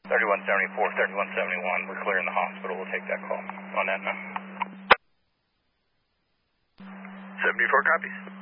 3174, 3171. We're clearing the hospital. We'll take that call on that now. 74 copies.